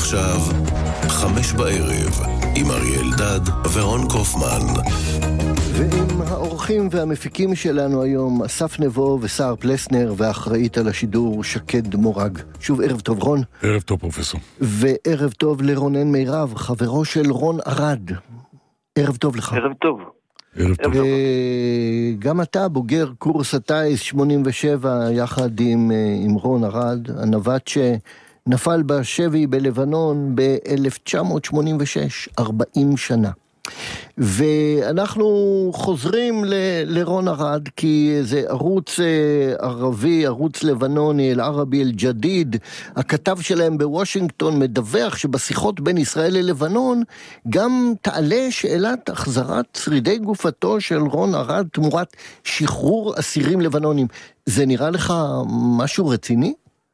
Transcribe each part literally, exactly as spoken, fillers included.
ועכשיו, חמש בערב, עם אריה אלדד ורון קופמן. ועם האורחים והמפיקים שלנו היום, אסף נבו ושר פלסנר, ואחראית על השידור שקד מורג. שוב ערב טוב רון. ערב טוב פרופסור. וערב טוב לרונן מירב, חברו של רון ארד. ערב טוב לך. ערב טוב. ערב טוב. גם אתה בוגר קורס הטייס שמונים ושבע יחד עם, עם רון ארד, הנווט שנפל בשבי בלבנון ב-אלף תשע מאות שמונים ושש, ארבעים שנה. ואנחנו חוזרים ל- לרון ארד, כי זה ערוץ ערבי, ערוץ לבנוני, אל-ערבי אל-ג'דיד. הכתב שלהם בוושינגטון מדווח שבשיחות בין ישראל ללבנון גם תעלה שאלת החזרת שרידי גופתו של רון ארד תמורת שחרור אסירים לבנונים. זה נראה לך משהו רציני?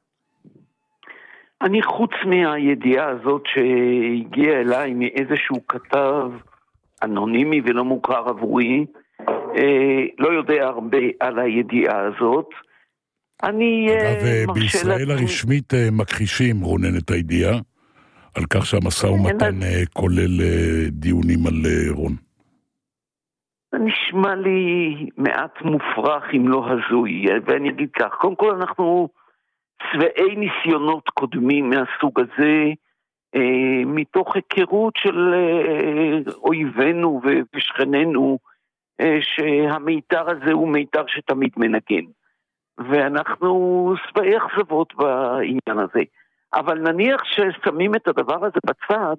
אני חוץ מהידיעה הזאת שהגיעה אליי מאיזשהו כתב אנונימי ולא מוכר עבורי, אה, לא יודע הרבה על הידיעה הזאת. אני אה, בישראל לה... הרשמית אה, מכחישים רונן את הידיעה על כך שהמשא ומתן אה, כולל אה, דיונים על אה, רון. זה נשמע לי מעט מופרך אם לא הזוי, ואני אגיד כך, קודם כל אנחנו צבאי ניסיונות קודמים מהסוג הזה, אה, מתוך היכרות של אה, אויבינו ושכננו, אה, שהמיתר הזה הוא מיתר שתמיד מנגן. ואנחנו צבאי אכזבות בעניין הזה. אבל נניח ששמים את הדבר הזה בצד,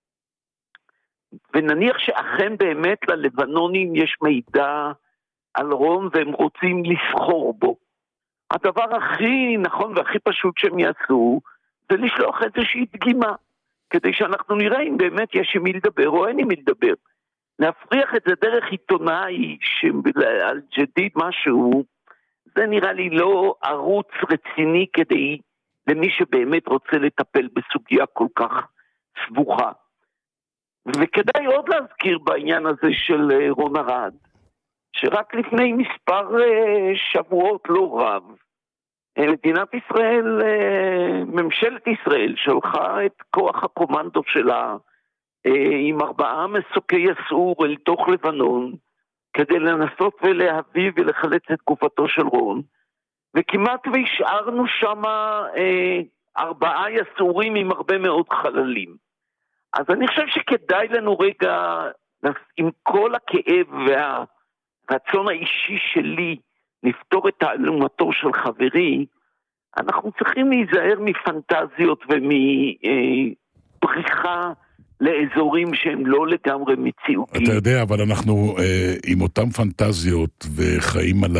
ונניח שאכן באמת ללבנונים יש מידע על רון והם רוצים לסחור בו. הדבר הכי נכון והכי פשוט שהם יעשו, זה לשלוח איזושהי דגימה, כדי שאנחנו נראה אם באמת יש עם מי לדבר או אין עם מי לדבר. להפריח את זה דרך עיתונאי על ג'דיד משהו, זה נראה לי לא ערוץ רציני כדי למי שבאמת רוצה לטפל בסוגיה כל כך סבוכה. וכדאי עוד להזכיר בעניין הזה של רון ארד, שרק לפני מספר שבועות לא רב, מדינת ישראל, ממשלת ישראל, שלחה את כוח הקומנדו שלה עם ארבעה מסוקי יסעור אל תוך לבנון, כדי לנסות ולהביא ולחלץ את גופתו של רון, וכמעט והשארנו שם ארבעה יסעורים עם הרבה מאוד חללים. אז אני חושב שכדאי לנו רגע, עם כל הכאב והרצון האישי שלי, לפתור את תעלומתו של חברי, אנחנו צריכים להיזהר מפנטזיות ומבריחה לאזורים שהם לא לגמרי מציאותיים. אתה יודע, אבל אנחנו אה, עם אותם פנטזיות וחיים על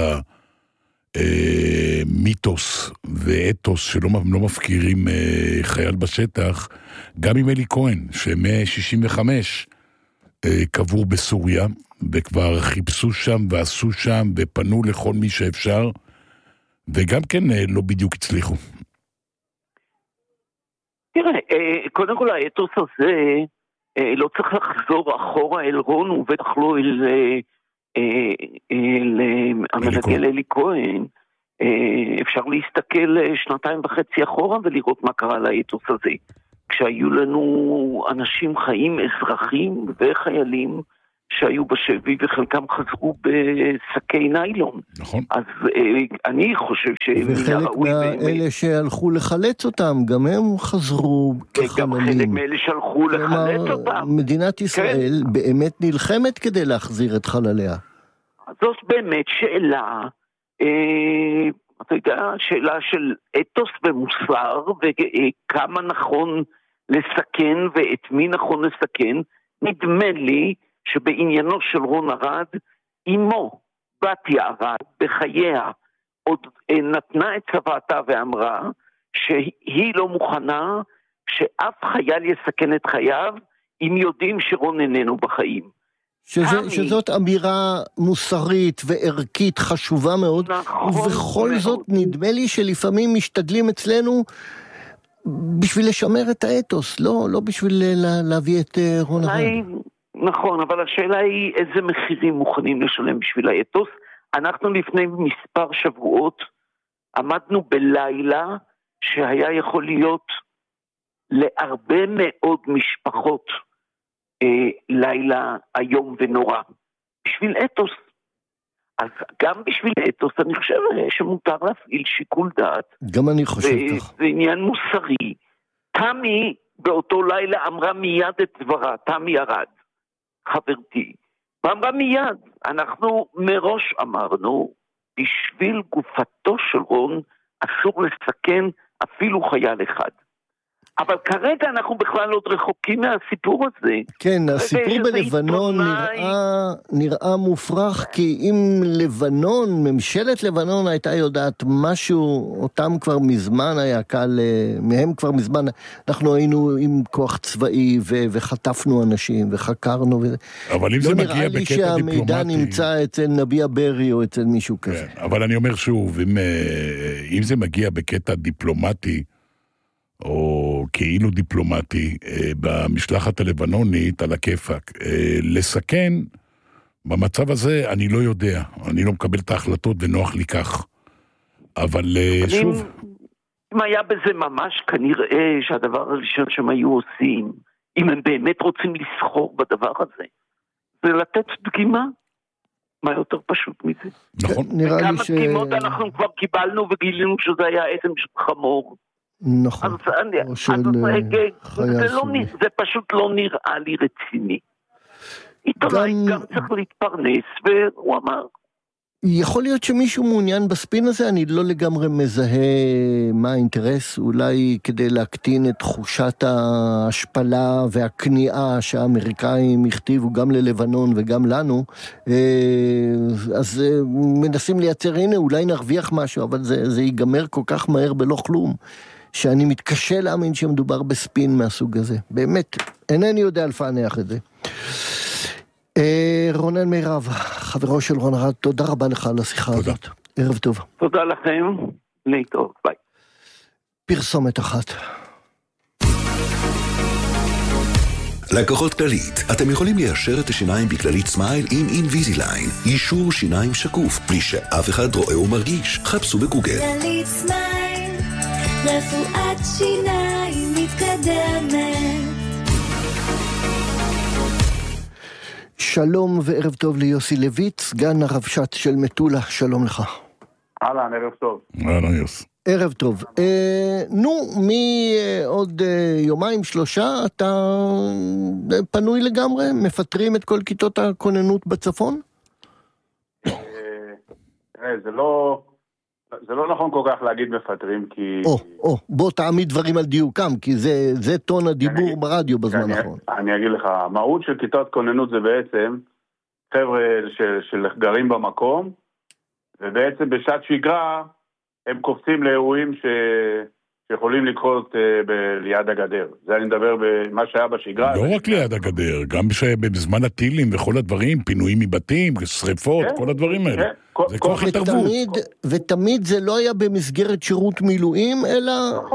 המיתוס ואתוס שלא לא מפקירים אה, חייל בשטח, גם עם אלי כהן, ש-מאה שישים וחמש אה, קבור בסוריה, וכבר חיפשו שם ועשו שם ופנו לכל מי שאפשר, וגם כן לא בדיוק הצליחו. תראה, קודם כל האתוס הזה לא צריך לחזור אחורה אל רון, ובטח לא אל, אל המנגל אלי כהן. אפשר להסתכל שנתיים וחצי אחורה ולראות מה קרה לאתוס הזה. כשהיו לנו אנשים חיים, אזרחים וחיילים, שהיו בשבי וחלקם חזרו בשקי ניילון. נכון. אז אה, אני חושב שמן הראוי... וחלק מאלה שהלכו לחלץ אותם, גם הם חזרו כחללים. גם חלק מאלה שהלכו לחלץ אותם. מדינת ישראל כן. באמת נלחמת כדי להחזיר את חלליה. זאת באמת שאלה, אה, אתה יודע, שאלה של אתוס ומוסר, וכמה נכון לסכן ואת מי נכון לסכן. נדמה לי שבעניינו של רון ארד, אמו, בתיה ארד, בחייה, עוד נתנה את צוואתה ואמרה שהיא לא מוכנה שאף חייל יסכן את חייו, אם יודעים שרון איננו בחיים. שזה, אני... שזאת אמירה מוסרית וערכית חשובה מאוד, נכון, ובכל מאוד. זאת נדמה לי שלפעמים משתדלים אצלנו בשביל לשמר את האתוס, לא, לא בשביל לה, להביא את רון ארד. נכון, אבל השאלה היא איזה מחירים מוכנים לשלם בשביל האתוס. אנחנו לפני מספר שבועות עמדנו בלילה שהיה יכול להיות להרבה מאוד משפחות אה, לילה היום ונורא. בשביל אתוס. אז גם בשביל אתוס אני חושב שמותר להפעיל שיקול דעת. גם אני חושב ו- כך. זה עניין מוסרי. תמי באותו לילה אמרה מיד את דברה, תמי ירד, חברתי. ואמרה מיד, אנחנו מראש אמרנו, בשביל גופתו של רון אסור לסכן אפילו חייל אחד. אבל כרגע אנחנו בכלל עוד רחוקים מהסיפור הזה. כן, הסיפור בלבנון נראה, נראה מופרך, כי אם לבנון, ממשלת לבנון הייתה יודעת משהו, אותם כבר מזמן היה קל, מהם כבר מזמן, אנחנו היינו עם כוח צבאי ו- וחטפנו אנשים וחקרנו. ו- אבל אם לא זה מגיע נראה לי בקטע שהמידע דיפלומטי... נמצא אצל נביה ברי או אצל מישהו כזה. כן, אבל אני אומר שוב, אם, אם זה מגיע בקטע דיפלומטי, או כאילו דיפלומטי, במשלחת הלבנונית על הכיפק, לסכן, במצב הזה אני לא יודע, אני לא מקבל את ההחלטות ונוח לי כך. אבל שוב... אם היה בזה ממש, כנראה שהדבר הראשון שהם היו עושים, אם הם באמת רוצים לסחור בדבר הזה, זה לתת דגימה. מה יותר פשוט מזה? נכון. נראה לי ש... כמה דגימות אנחנו כבר קיבלנו וגילינו שזה היה עצם חמור. נכון. אז אני, או של חייל זה, לא, סורי. זה פשוט לא נראה לי רציני. עיתונאי גם... גם צריך להתפרנס, והוא אמר... יכול להיות שמישהו מעוניין בספין הזה, אני לא לגמרי מזהה מה האינטרס, אולי כדי להקטין את תחושת ההשפלה והכניעה שהאמריקאים הכתיבו גם ללבנון וגם לנו, אז מנסים לייצר, הנה אולי נרוויח משהו, אבל זה, זה ייגמר כל כך מהר בלא כלום, שאני מתקשה להאמין שמדובר בספין מהסוג הזה. באמת, אינני יודע לפענח את זה. רונן מירב, חברו של רון ארד, תודה רבה לך על השיחה תודה. הזאת. ערב טוב. תודה לכם, להתראות, ביי. פרסומת אחת. לקוחות כללית, אתם יכולים ליישר את השיניים בכללית סמייל עם אינביזיליין. יישור שיניים שקוף, בלי שאף אחד רואה ומרגיש. חפשו בגוגל. כללית סמייל, רפואת שיניים מתקדמת. שלום וערב טוב ליוסי לויט, סגן הרבש"ץ של מטולה, שלום לך. אהלן, ערב טוב. אהלן, יוס. ערב טוב. אה, נו, מעוד אה, יומיים שלושה אתה אה, פנוי לגמרי? מפטרים את כל כיתות הכוננות בצפון? אה, זה לא... זה לא נכון כל כך להגיד מפטרים, כי... או, או, בוא תעמיד דברים על דיוקם, כי זה, זה טון הדיבור אני, ברדיו בזמן האחרון. אני, אני אגיד לך, המהות של כיתות כוננות זה בעצם חבר'ה של, של גרים במקום, ובעצם בשעת שגרה הם קופצים לאירועים ש... שיכולים לקרות uh, ב- ליד הגדר. זה אני מדבר במה שהיה בשגרה. לא רק ליד הגדר, גם בזמן הטילים וכל הדברים, פינויים מבתים, שריפות, כל הדברים האלה. זה כוח התערבות. ותמיד זה לא היה במסגרת שירות מילואים, אלא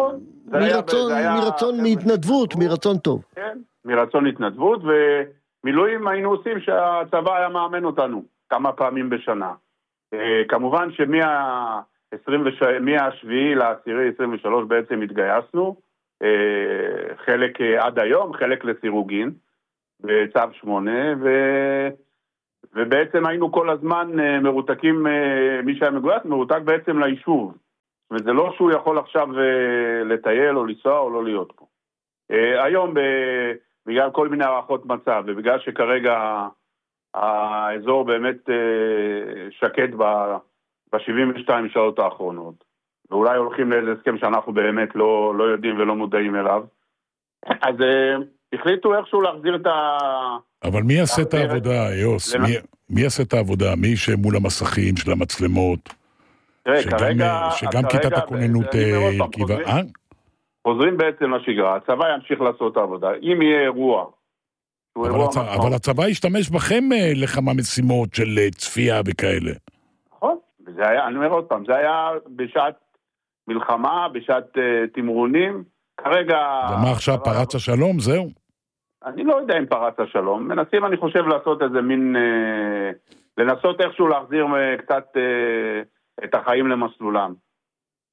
מרצון, מהתנדבות, מרצון טוב. כן, מרצון התנדבות, ומילואים היינו עושים שהצבא היה מאמן אותנו כמה פעמים בשנה. כמובן שמה... מהשביעי לעשירי עשרים ושלוש בעצם התגייסנו, חלק עד היום, חלק לסירוגין בצו שמונה, ו... ובעצם היינו כל הזמן מרותקים, מי שהיה מגויס מרותק בעצם ליישוב, וזה לא שהוא יכול עכשיו לטייל או לנסוע או לא להיות פה. היום בגלל כל מיני הערכות מצב, ובגלל שכרגע האזור באמת שקט ב... ב-שבעים ושתיים שעות האחרונות, ואולי הולכים לאיזה הסכם שאנחנו באמת לא, לא יודעים ולא מודעים אליו, אז uh, החליטו איכשהו להחזיר את ה... אבל מי יעשה את העבודה, יוס? מי, מי יעשה את העבודה? מי שמול המסכים של המצלמות? תראה, שגם, כרגע... שגם כרגע, כיתת הכוננות ירכיבה... חוזרים, חוזרים בעצם לשגרה, הצבא ימשיך לעשות את העבודה, אם יהיה אירוע... אבל, אירוע הצ... אבל הצבא ישתמש בכם לכמה משימות של צפייה וכאלה. נכון. זה היה, אני אומר עוד פעם, זה היה בשעת מלחמה, בשעת uh, תמרונים, כרגע... ומה עכשיו, פרץ השלום, זהו? אני לא יודע אם פרץ השלום, מנסים אני חושב לעשות איזה מין, uh, לנסות איכשהו להחזיר uh, קצת uh, את החיים למסלולם.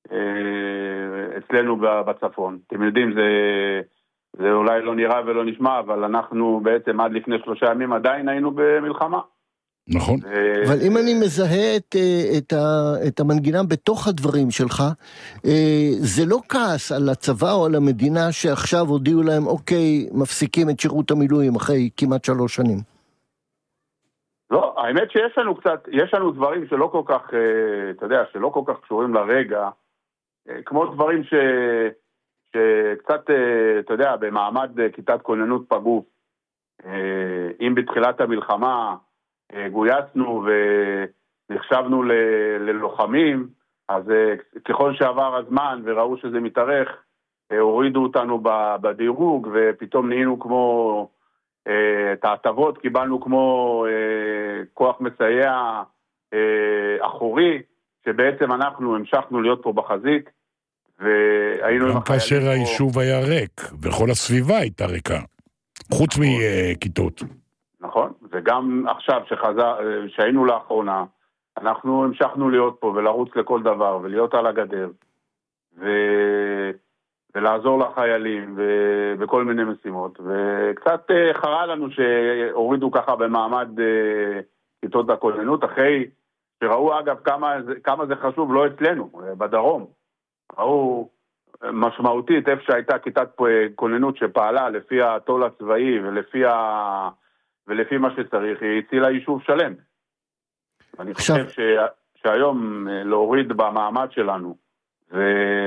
אצלנו בצפון. אתם יודעים, זה, זה אולי לא נראה ולא נשמע, אבל אנחנו בעצם עד לפני שלושה ימים עדיין היינו במלחמה. נכון. אבל אם אני מזהה את, את, ה, את המנגינה בתוך הדברים שלך, זה לא כעס על הצבא או על המדינה שעכשיו הודיעו להם, אוקיי, מפסיקים את שירות המילואים אחרי כמעט שלוש שנים. לא, האמת שיש לנו קצת, יש לנו דברים שלא כל כך, אתה יודע, שלא כל כך קשורים לרגע, כמו דברים ש, שקצת, אתה יודע, במעמד כיתת כוננות פגעו. אם בתחילת המלחמה גויסנו ונחשבנו ללוחמים, אז ככל שעבר הזמן וראו שזה מתארך, הורידו אותנו בדירוג, ופתאום נהיינו כמו, את ההטבות קיבלנו כמו כוח מסייע אחורי, שבעצם אנחנו המשכנו להיות פה בחזית, והיינו... גם כאשר היישוב היה ריק, וכל הסביבה הייתה ריקה, חוץ מכיתות. נכון, וגם עכשיו שחזר, שהיינו לאחרונה, אנחנו המשכנו להיות פה ולרוץ לכל דבר, ולהיות על הגדר, ו... ולעזור לחיילים, ובכל מיני משימות, וקצת חרה לנו שהורידו ככה במעמד כיתות הכוננות, אחרי שראו אגב כמה, כמה זה חשוב, לא אצלנו, בדרום, ראו משמעותית איפה שהייתה כיתת כוננות שפעלה לפי התול הצבאי ולפי ה... ולפי מה שצריך, היא הצילה יישוב שלם. אני עכשיו... חושב ש... שהיום להוריד במעמד שלנו ו...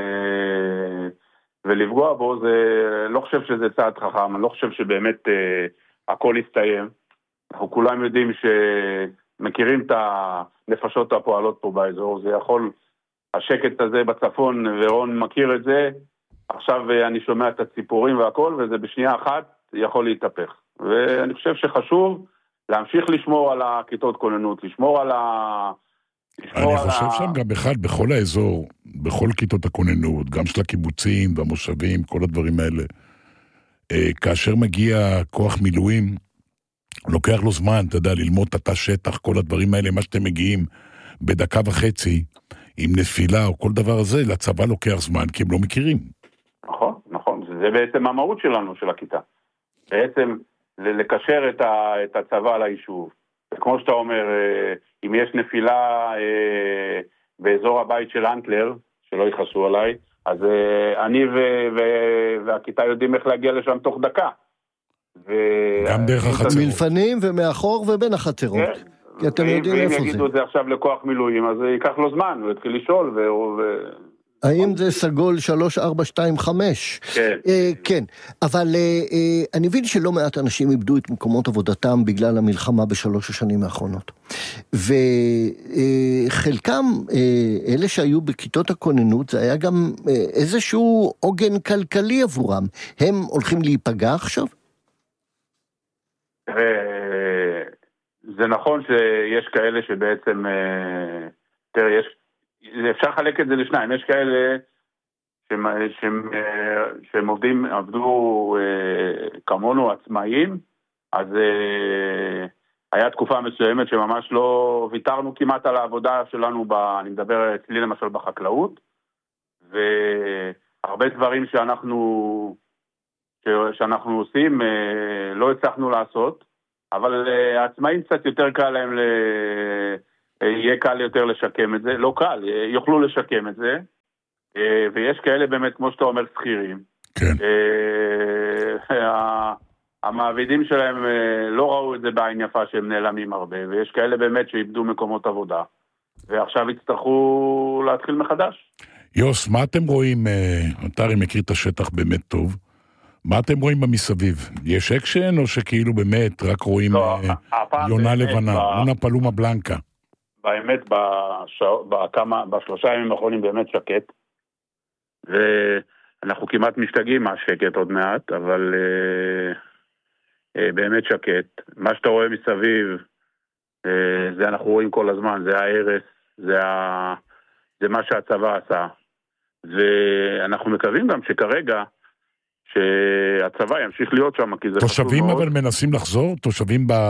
ולפגוע בו, זה... לא חושב שזה צעד חכם, אני לא חושב שבאמת אה, הכל יסתיים. אנחנו כולם יודעים שמכירים את הנפשות הפועלות פה באזור, זה יכול, השקט הזה בצפון, ורון מכיר את זה, עכשיו אני שומע את הציפורים והכל, וזה בשנייה אחת יכול להתהפך. ואני חושב שחשוב להמשיך לשמור על הכיתות כוננות, לשמור על ה... אני חושב שם גם אחד, בכל האזור, בכל כיתות הכוננות, גם של הקיבוצים והמושבים, כל הדברים האלה, כאשר מגיע כוח מילואים, לוקח לו זמן, אתה יודע, ללמוד את התא שטח, כל הדברים האלה, מה שאתם מגיעים בדקה וחצי, עם נפילה או כל דבר הזה, לצבא לוקח זמן, כי הם לא מכירים. נכון, נכון, זה בעצם המהות שלנו, של הכיתה. בעצם לקשר את, ה, את הצבא ליישוב. וכמו שאתה אומר, אם יש נפילה אה, באזור הבית של אנטלר, שלא יחסו עליי, אז אה, אני ו- ו- והכיתה יודעים איך להגיע לשם תוך דקה. ו- גם דרך החצרות. מלפנים ומאחור ובין החצרות. כן. כי אתם יודעים איפה זה. ואם יגידו את זה עכשיו לכוח מילואים, אז ייקח לו זמן, הוא יתחיל לשאול ו... ו- האם זה סגול שלוש ארבע שתיים חמש? כן. אה, כן, אבל אה, אה, אני מבין שלא מעט אנשים איבדו את מקומות עבודתם בגלל המלחמה בשלוש השנים האחרונות. וחלקם, אה, אה, אלה שהיו בכיתות הכוננות, זה היה גם אה, איזשהו עוגן כלכלי עבורם. הם הולכים להיפגע עכשיו? אה, זה נכון שיש כאלה שבעצם, אה, תראה, יש... אפשר לחלק את זה לשניים, יש כאלה שהם, שהם, שהם עובדים, עבדו כמונו עצמאיים, אז היה תקופה מסוימת שממש לא ויתרנו כמעט על העבודה שלנו, ב, אני מדבר אצלי למשל בחקלאות, והרבה דברים שאנחנו, שאנחנו עושים לא הצלחנו לעשות, אבל העצמאים קצת יותר קל להם ל... יהיה קל יותר לשקם את זה, לא קל, יוכלו לשקם את זה, ויש כאלה באמת, כמו שאתה אומר, שכירים. כן. המעבידים שלהם לא ראו את זה בעין יפה שהם נעלמים הרבה, ויש כאלה באמת שאיבדו מקומות עבודה, ועכשיו יצטרכו להתחיל מחדש. יוס, מה אתם רואים, אתרי מכיר את השטח באמת טוב, מה אתם רואים במסביב? יש אקשן, או שכאילו באמת רק רואים לא, יונה לבנה, יונה פלומה בלנקה? באמת, בשע, בכמה, בשלושה ימים האחרונים באמת שקט, ואנחנו כמעט משתגעים מהשקט עוד מעט, אבל אה, אה, באמת שקט. מה שאתה רואה מסביב, אה, זה אנחנו רואים כל הזמן, זה ההרס, זה, ה, זה מה שהצבא עשה, ואנחנו מקווים גם שכרגע, שהצבא ימשיך להיות שם, כי זה חשוב מאוד. תושבים אבל מנסים לחזור? תושבים ב...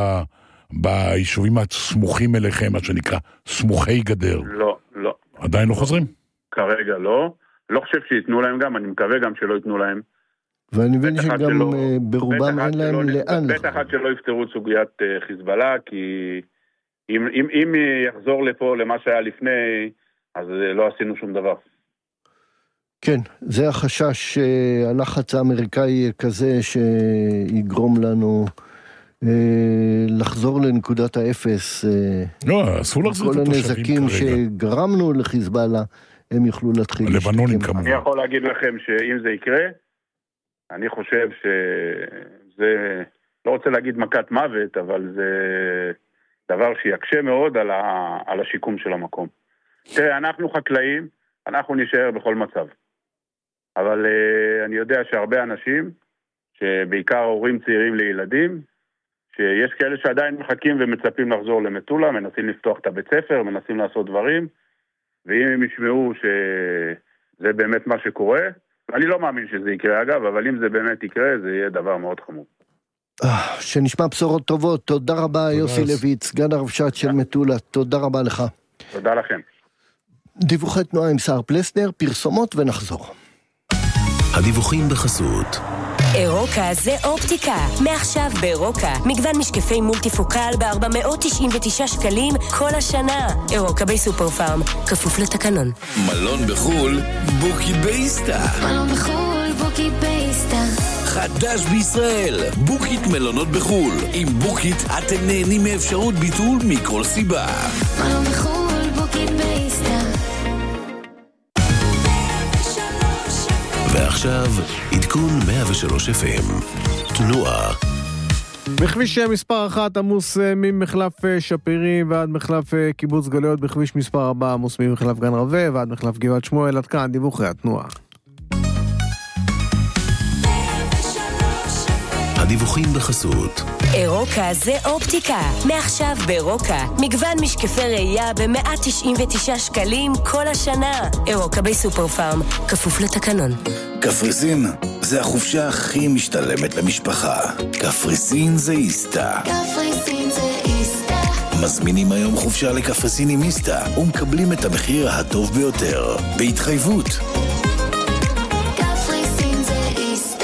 ביישובים הסמוכים אליכם, מה שנקרא, סמוכי גדר. לא, לא. עדיין לא חוזרים? כרגע לא. לא חושב שיתנו להם גם, אני מקווה גם שלא יתנו להם. ואני מבין שגם שלא, ברובם אין להם שלא, לאן. בטח עד שלא יפתרו את סוגיית חיזבאללה, כי אם, אם, אם יחזור לפה למה שהיה לפני, אז לא עשינו שום דבר. כן, זה החשש, הלחץ האמריקאי כזה שיגרום לנו לחזור לנקודת האפס. לא, אסור לחזור את כל התושבים הנזקים שגרמנו לחיזבאללה, הם יוכלו להתחיל. הלבנונים כמובן. אני יכול להגיד לכם שאם זה יקרה, אני חושב שזה, לא רוצה להגיד מכת מוות, אבל זה דבר שיקשה מאוד על, ה, על השיקום של המקום. תראה, אנחנו חקלאים, אנחנו נשאר בכל מצב. אבל uh, אני יודע שהרבה אנשים, שבעיקר הורים צעירים לילדים, שיש כאלה שעדיין מחכים ומצפים לחזור למטולה, מנסים לפתוח את הבית ספר, מנסים לעשות דברים, ואם הם ישמעו שזה באמת מה שקורה, אני לא מאמין שזה יקרה אגב, אבל אם זה באמת יקרה, זה יהיה דבר מאוד חמור. שנשמע בשורות טובות, תודה רבה יוסי לויץ, סגן הרבש"ץ של מטולה, תודה רבה לך. תודה לכם. דיווחי תנועה עם סער פלסנר, פרסומות ונחזור. הדיווחים בחסות אירוקה זה אופטיקה. מעכשיו באירוקה מגוון משקפי מולטיפוקל ב-ארבע מאות תשעים ותשעה שקלים כל השנה. אירוקה בסופר פארם, כפוף לתקנון. מלון בחול, בוקי בייסטה. מלון בחול, בוקי בייסטה. חדש בישראל, בוקית מלונות בחול. עם בוקית אתם נהנים מאפשרות ביטול מכל סיבה. מלון בחול, בוקי בייסטה. ועכשיו, עדכון מאה ושלוש אף אם. תנועה. בכביש מספר אחת עמוס ממחלף שפירים ועד מחלף קיבוץ גלויות, בכביש מספר ארבע עמוס ממחלף גן רווה ועד מחלף גבעת שמואל. עד כאן דיווחי התנועה. הדיווחים בחסות אירוקה זה אופטיקה. מעכשיו באירוקה מגוון משקפי ראייה ב-מאה תשעים ותשעה שקלים כל השנה. אירוקה בסופר פארם, כפוף לתקנון. קפריסין זה החופשה הכי משתלמת למשפחה. קפריסין זה איסטה. קפריסין זה איסטה. מזמינים היום חופשה לקפריסין עם איסטה ומקבלים את המחיר הטוב ביותר בהתחייבות. קפריסין זה איסטה.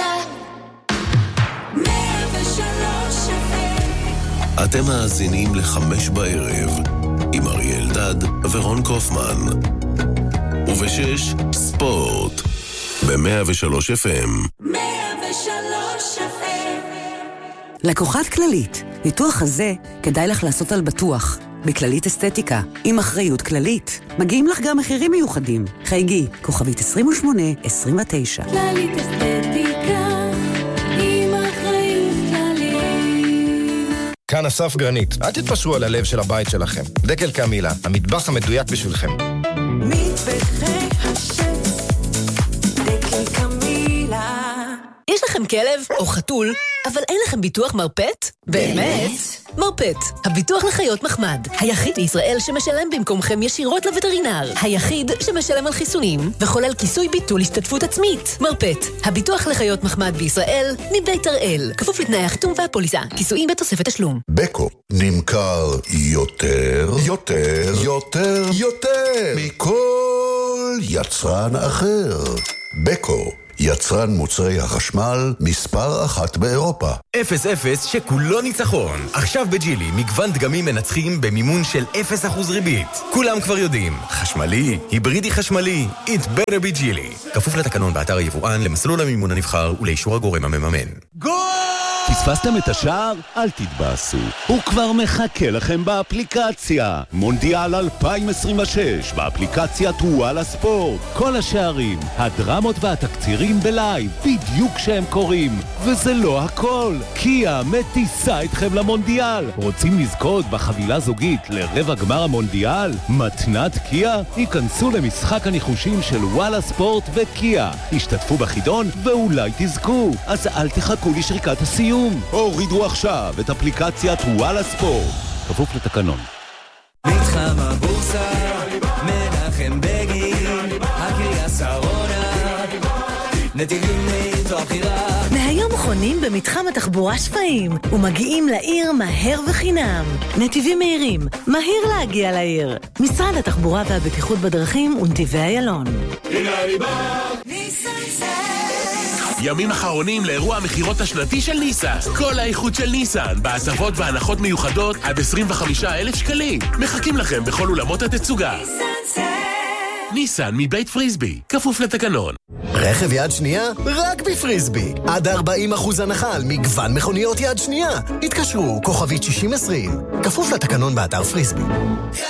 אתם מאזינים לחמש בערב עם אריה אלדד ורון קופמן, ובשש ספורט ב-מאה ושלוש אף אם. מאה ושלוש אף אם. לקוחת כללית, ניתוח הזה כדאי לך לעשות על בטוח. בכללית אסתטיקה, עם אחריות כללית. מגיעים לך גם מחירים מיוחדים. חייגי, כוכבית עשרים ושמונה עשרים ותשע. כללית אסתטיקה, עם אחריות כללית. כאן אסף גרנית, אל תתפשרו על הלב של הבית שלכם. דקל קמילה, המטבח המדויק בשבילכם. מטבחי השף, דקל קמילה. יש לכם כלב או חתול, אבל אין לכם ביטוח מרפט? באמת? מרפט, הביטוח לחיות מחמד. היחיד בישראל שמשלם במקומכם ישירות לווטרינר. היחיד שמשלם על חיסונים וחולל כיסוי ביטול השתתפות עצמית. מרפט, הביטוח לחיות מחמד בישראל, מבית הראל. כפוף לתנאי החיתום והפוליסה. כיסויים בתוספת תשלום. בקו נמכר יותר, יותר, יותר, יותר מכל יצרן אחר. בקו, יצרן מוצרי החשמל מספר אחת באירופה. אפס אפס שכולו ניצחון. עכשיו בג'ילי מגוון דגמים מנצחים במימון של אפס אחוז ריבית. כולם כבר יודעים, חשמלי, היברידי חשמלי, it better be ג'ילי. כפוף לתקנון באתר היבואן, למסלול המימון הנבחר ולאישור הגורם המממן. גול! פספסתם את השער? אל תתבאסו. הוא כבר מחכה לכם באפליקציה. מונדיאל אלפיים עשרים ושש, באפליקציית וואלה ספורט. כל השערים, הדרמות והתקצירים בלייב, בדיוק כשהם קוראים. וזה לא הכל. קיה מטיסה אתכם למונדיאל. רוצים לזכות בחבילה זוגית לרבע גמר המונדיאל? מתנת קיה? היכנסו למשחק הניחושים של וואלה ספורט וקיה. השתתפו בחידון ואולי תזכו. אז אל תחכו לשריקת הסיום. הורידו עכשיו את אפליקציית וואלה ספורט. כפוף לתקנון. מתחם הבורסה, מנחם בגין, הקריאה שרונה, נתיבים להתחילה. מהיום חונים במתחם התחבורה שפיים ומגיעים לעיר מהר וחינם. נתיבים מהירים, מהיר להגיע לעיר. משרד התחבורה והבטיחות בדרכים ונתיבי איילון. הנה אני בא! ניסן סל! ימים אחרונים לאירוע המחירות השנתי של ניסן. כל האיכות של ניסן, בהטבות והנחות מיוחדות עד עשרים וחמישה אלף שקלים. מחכים לכם בכל אולמות התצוגה. ניסן סל! ניסן מבית פריסבי, כפוף לתקנון. רכב יד שנייה? רק בפריסבי. עד ארבעים אחוז הנחה על מגוון מכוניות יד שנייה. התקשרו, כוכבית שישים עשרים. כפוף לתקנון באתר פריסבי.